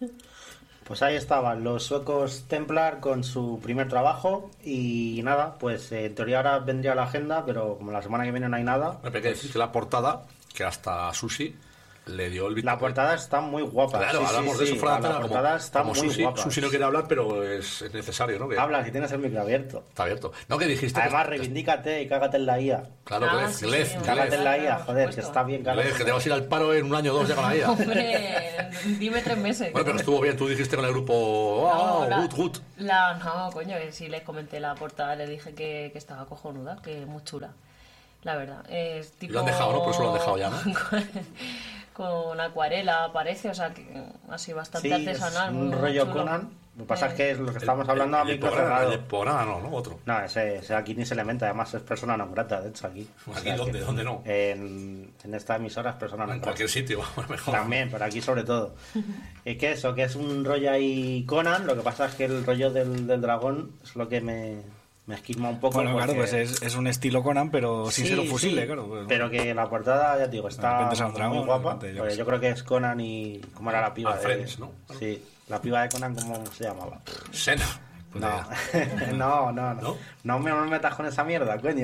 Pues ahí estaban los suecos Templar con su primer trabajo y nada, pues en teoría ahora vendría la agenda, pero como la semana que viene no hay nada. Me hay que decir que la portada, que hasta Susi le dio el visto. La portada está muy guapa. Claro, sí, hablamos sí, de eso fuera de la antena, portada está como muy Susi, guapa. Susi no quiere hablar, pero es necesario, ¿no? Que Habla, que tienes el micro abierto. está abierto. No, que dijiste. Además, que, reivindícate y cágate en la IA. claro, Sí, Glef, sí, Cágate en la IA, por joder, que supuesto. está bien cágate. Glef, que te vas a ir al paro en un año o dos ya con la IA. Hombre, dime 3 meses. Bueno, pero estuvo bien, tú dijiste con el grupo, good. No, coño, sí les comenté la portada, le dije que estaba cojonuda, que es muy chula. La verdad, es tipo... Y lo han dejado, ¿no? Por eso lo han dejado ya, ¿no? Con acuarela, parece, o sea, que así bastante Sí, artesanal. es un muy rollo chulo. Conan. Lo que pasa es que es lo que estamos hablando a El micro Pograna, cerrado. el Pograna no, otro. No, ese aquí ni se le mete, además es persona non grata, de hecho, aquí. O ¿Aquí sea dónde? que ¿Dónde no? En esta emisora es persona non En grata. cualquier sitio, mejor. También, pero aquí sobre todo. Es que eso, que es un rollo ahí Conan, lo que pasa es que el rollo del dragón es lo que me esquilma un poco. Bueno, claro, porque- pues es un estilo Conan, pero sin Sí, ser un fusible, sí, claro. Pues, pero que la portada, ya te digo, De está repente sale un dragón, muy de guapa. repente, yo Porque qué sé. yo creo que es Conan y... ¿Cómo era la piba? Friends, ¿no? Sí, la piba de Conan, ¿cómo se llamaba? Sena. pues No. ¿No? No me metas con esa mierda, coño.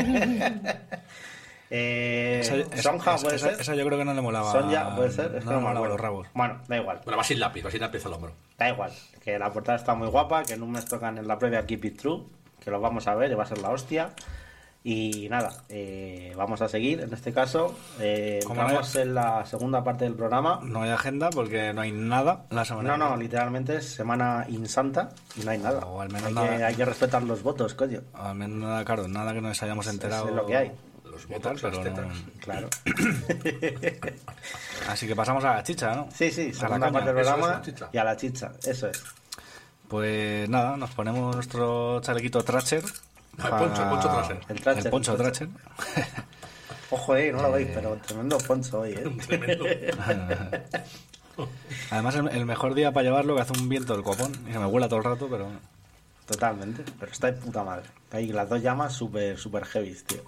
Sonja puede ser. Esa yo creo que no le molaba. Sonja puede ser. Es que No le me molaba acuerdo. los rabos. Bueno, da igual. Bueno, va sin lápiz al hombro. Da igual. Que la portada está muy guapa, que en un mes tocan en la previa Keep It True, que los vamos a ver y va a ser la hostia. Y nada, vamos a seguir. En este caso, Como entramos en la segunda parte del programa. No hay agenda porque no hay nada la semana. No, literalmente es semana insanta y no hay nada. O al menos hay, nada. hay que respetar los votos, coño. Al menos nada, claro, nada que nos hayamos enterado. Es lo que hay. Los ¿Qué tal? botox, las Pero no- tetas. Claro. Así que pasamos a la chicha, ¿no? Sí, A la segunda caña. parte del Eso es, programa la chicha. y a la chicha, eso es. Pues nada, nos ponemos nuestro chalequito Thrasher. Ah, el poncho Thrasher. El Thrasher, El poncho el Thrasher. Thrasher. Ojo, no lo veis, pero tremendo poncho hoy, Tremendo. Además, el mejor día para llevarlo, que hace un viento del copón y se me vuela todo el rato, pero Totalmente, pero está de puta madre. Hay las dos llamas súper heavy, tío.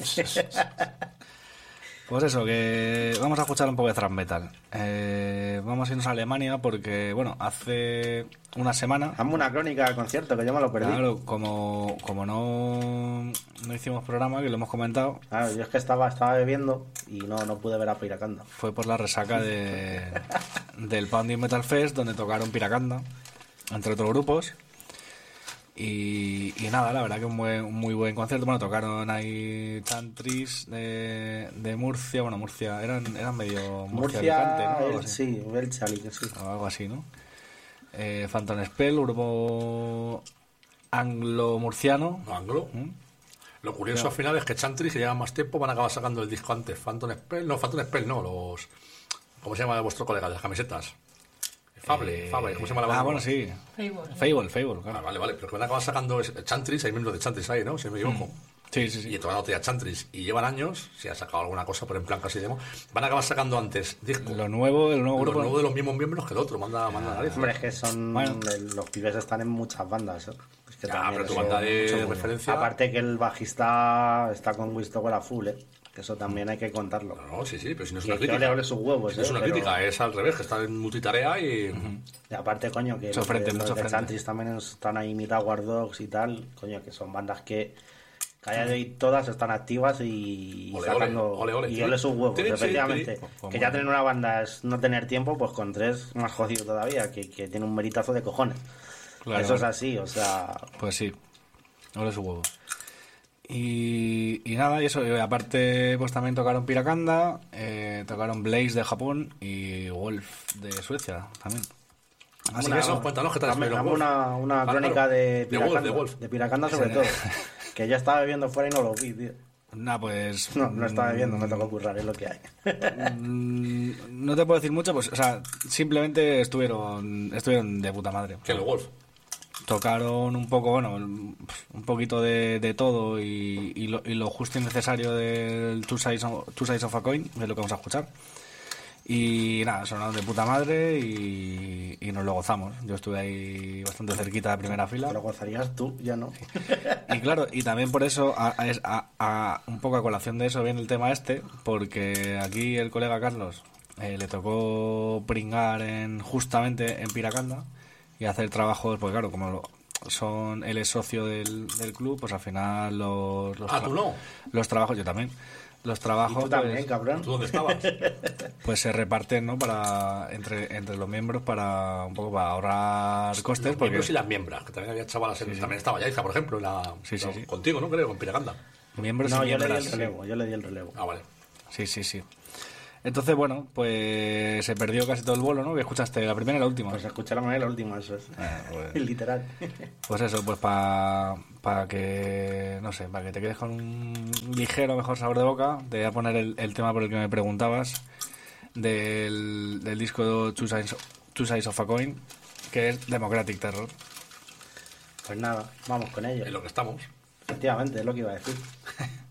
pues eso, que vamos a escuchar un poco de thrash metal. Vamos a irnos a Alemania porque, bueno, hace una semana, Hazme una crónica del concierto, que yo me lo perdí. claro, como no hicimos programa, que lo hemos comentado, Claro, yo es que estaba bebiendo y no pude ver a Piracanda. fue por la resaca del Pounding Metal Fest, donde tocaron Piracanda, entre otros grupos. Y nada, la verdad que un muy buen concierto. Bueno, tocaron ahí Chantris de Murcia. Bueno, Murcia, eran medio Alicante, ¿no? Algo así. sí, el Chali, que sí. O algo así, ¿no? Phantom Spell, grupo anglo-murciano. No, anglo. ¿Mm? Lo curioso al final es que Chantry, que lleva más tiempo, van a acabar sacando el disco antes. Phantom Spell no, los... ¿Cómo se llama vuestro colega de las camisetas? Fable, ¿cómo se llama la banda? bueno, sí. Fable, claro. Vale, pero que van a acabar sacando Chantris, hay miembros de Chantris ahí, ¿no? Si no me equivoco. Sí. Y todavía no tenía Chantris y llevan años, si ha sacado alguna cosa, pero en plan casi demo, van a acabar sacando antes disco. Lo nuevo grupo. nuevo de los mismos miembros que el otro, manda nariz. Hombre, es que son... Bueno. Los pibes están en muchas bandas, ¿eh? Es que Ya, también pero tu eso- banda de mucho. referencia... Aparte que el bajista está con Wistower a full, ¿eh? Que eso también hay que contarlo. No, sí, pero si no es Que una crítica. ole sus huevos, Si no es una pero- crítica, es al revés, que están en multitarea y... Y aparte, coño, que Mucho los frente, de- mucho los de frente. Chantris también están ahí, mitad War Dogs y tal, coño, que son bandas que a día de hoy todas están activas y Ole, sacando ole. y ole sus huevos, Sí, sí, efectivamente. sí. Pues Que ya tener una banda es no tener tiempo, pues con tres más jodido todavía, que tiene un meritazo de cojones. Claro. Eso es así, o sea, Pues sí, ole su huevo. Y nada, y eso, y aparte pues también tocaron Piracanda, tocaron Blaze de Japón y Wolf de Suecia también. Así Una- que eso, Cuéntanos qué tal Hazme estuvieron una Wolf. crónica claro. de De Piracanda, Wolf, de Wolf. de Piracanda sobre todo. Que yo estaba bebiendo fuera y no lo vi, tío. nada, pues... No estaba bebiendo, me tocó currar, es lo que hay. No te puedo decir mucho, pues, o sea, simplemente estuvieron de puta madre. Que los Wolf. Tocaron un poco, bueno, un poquito de todo y lo justo y necesario del Two Sides of a Coin, es lo que vamos a escuchar. Y nada, sonaron de puta madre y nos lo gozamos. Yo estuve ahí bastante cerquita de primera Te fila. lo gozarías tú, ya no. Y claro, y también por eso, un poco a colación de eso viene el tema este, porque aquí el colega Carlos, le tocó pringar justamente en Piracanda y hacer trabajos, pues claro, como él es socio del club, pues al final tú no. los trabajos, yo también. Los trabajos, ¿Y tú también, pues, cabrón? ¿Tú dónde estabas? pues se reparten, ¿no? Entre los miembros para un poco para ahorrar costes. Los Porque miembros y las miembros, que también había chavalas. También estaba Yaiza, por ejemplo, Sí. contigo, ¿no? Creo, con Piraganda. miembros No, y yo le di el miembros. relevo, yo le di el relevo. Ah, vale. Sí. Entonces, bueno, pues se perdió casi todo el bolo, ¿no? Que escuchaste la primera y la última. Pues escuché la primera y la última, eso es. Pues, Literal. pues eso, pues para que, no sé, para que te quedes con un ligero mejor sabor de boca, te voy a poner el tema por el que me preguntabas del disco Two Sides of a Coin, que es Democratic Terror. Pues nada, vamos con ello. En lo que estamos. Efectivamente, es lo que iba a decir.